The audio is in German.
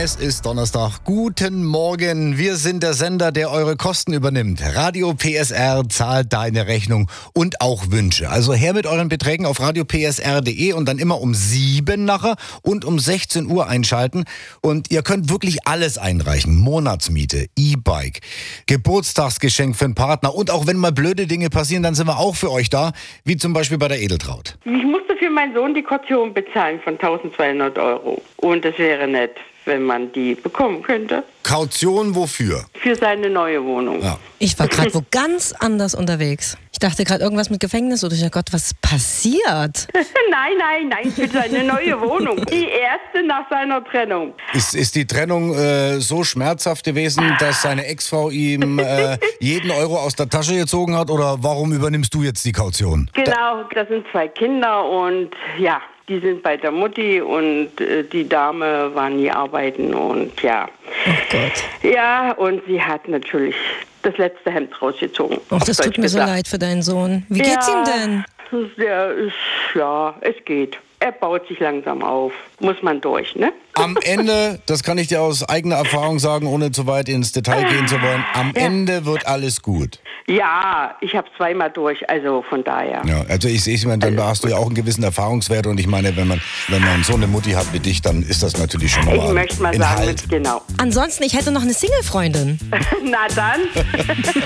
Es ist Donnerstag. Guten Morgen. Wir sind der Sender, der eure Kosten übernimmt. Radio PSR zahlt deine Rechnung und auch Wünsche. Also her mit euren Beträgen auf radiopsr.de und dann immer um 7 nachher und um 16 Uhr einschalten. Und ihr könnt wirklich alles einreichen. Monatsmiete, E-Bike, Geburtstagsgeschenk für einen Partner. Und auch wenn mal blöde Dinge passieren, dann sind wir auch für euch da. Wie zum Beispiel bei der Edeltraut. Ich musste für meinen Sohn die Kaution bezahlen von 1.200 €. Und das wäre nett, wenn man die bekommen könnte. Kaution wofür? Für seine neue Wohnung. Ja. Ich war gerade wo ganz anders unterwegs. Ich dachte gerade irgendwas mit Gefängnis oder ich dachte, Gott, was ist passiert? Nein, für seine neue Wohnung. Die erste nach seiner Trennung. Ist die Trennung so schmerzhaft gewesen, dass seine Ex-Frau ihm jeden Euro aus der Tasche gezogen hat? Oder warum übernimmst du jetzt die Kaution? Genau, das sind 2 Kinder und ja, die sind bei der Mutti und die Dame war nie arbeiten und ja. Oh Gott. Ja, und sie hat natürlich das letzte Hemd rausgezogen. Och, das auf tut Deutsch mir so gesagt. leid für deinen Sohn. Wie geht's ihm denn? Es geht. Er baut sich langsam auf. Muss man durch, ne? Am Ende, das kann ich dir aus eigener Erfahrung sagen, ohne zu weit ins Detail gehen zu wollen, am Ende wird alles gut. Ja, ich habe 2-mal durch, also von daher. Ja, also ich sehe es mir, dann hast du ja auch einen gewissen Erfahrungswert und ich meine, wenn man so eine Mutti hat wie dich, dann ist das natürlich schon mal Ich möchte mal sagen, Inhalt. genau. Ansonsten, ich hätte noch eine Single-Freundin. Na dann.